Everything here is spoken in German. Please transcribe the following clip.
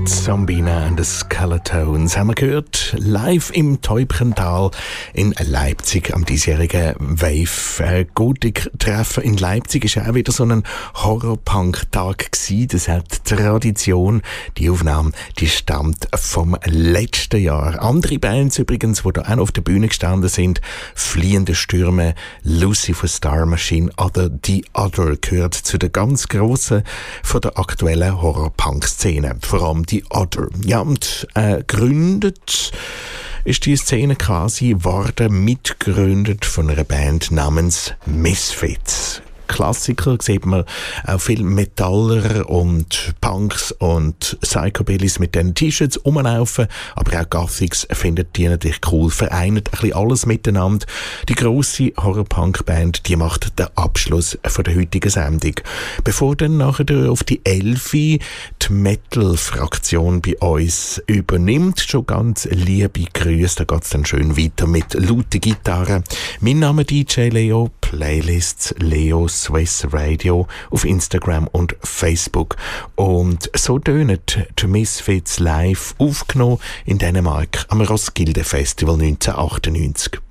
Zombina and the Skeletones haben wir gehört, live im Täubchental in Leipzig am diesjährigen Wave Gothic-Treffen in Leipzig. Ist ja auch wieder so ein Horror-Punk-Tag gewesen. Das hat Tradition. Die Aufnahme, die stammt vom letzten Jahr. Andere Bands übrigens, die da auch auf der Bühne gestanden sind, Fliehende Stürme, Lucifer Star Machine oder The Other, gehört zu der ganz grossen von der aktuellen Horror-Punk-Szene. Vor allem The Other. Ja, und gegründet ist die Szene quasi mitgegründet von einer Band namens Misfits. Klassiker sieht man auch viel Metaller und Punks und Psychobillys mit diesen T-Shirts rumlaufen, aber auch Gothics findet die natürlich cool, vereint ein bisschen alles miteinander. Die grosse Horror-Punk-Band, die macht den Abschluss von der heutigen Sendung. Bevor dann nachher auf die 11 die Metal-Fraktion bei uns übernimmt, schon ganz liebe Grüße, da geht's dann schön weiter mit lauten Gitarren. Mein Name DJ Leo, Playlists Leo Swiss Radio auf Instagram und Facebook. Und so tönen die Misfits live aufgenommen in Dänemark am Roskilde Festival 1998.